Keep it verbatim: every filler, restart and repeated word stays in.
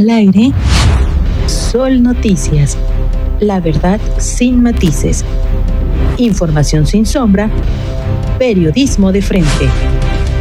Al aire, Sol Noticias. La verdad sin matices. Información sin sombra. Periodismo de frente.